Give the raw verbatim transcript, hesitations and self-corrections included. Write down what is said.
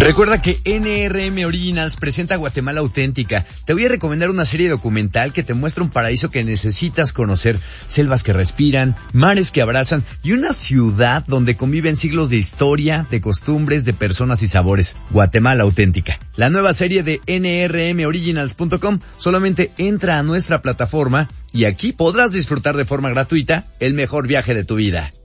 Recuerda que N R M Originals presenta Guatemala Auténtica. Te voy a recomendar una serie documental que te muestra un paraíso que necesitas conocer. Selvas que respiran, mares que abrazan y una ciudad donde conviven siglos de historia, de costumbres, de personas y sabores. Guatemala Auténtica. La nueva serie de N R M originals punto com. Solamente entra a nuestra plataforma y aquí podrás disfrutar de forma gratuita el mejor viaje de tu vida.